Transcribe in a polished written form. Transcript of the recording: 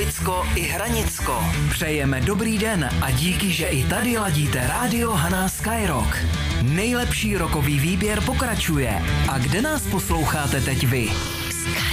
Hanicko i Hranicko. Přejeme dobrý den a díky, že i tady ladíte rádio Haná Skyrock. Nejlepší rokový výběr pokračuje. A kde nás posloucháte teď vy?